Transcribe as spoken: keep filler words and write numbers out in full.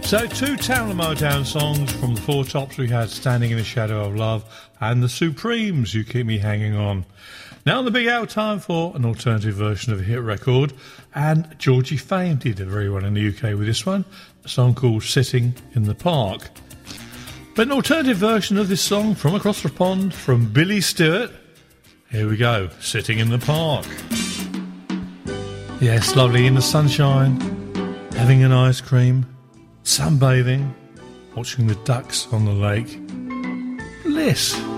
So two Town and Motown songs from the Four Tops. We had Standing in the Shadow of Love and the Supremes, You Keep Me Hanging On. Now the big out time for an alternative version of a hit record, and Georgie Fame did very well in the U K with this one, a song called Sitting in the Park. But an alternative version of this song from across the pond from Billy Stewart. Here we go, Sitting in the Park. Yes, lovely in the sunshine, having an ice cream, sunbathing, watching the ducks on the lake. Bliss.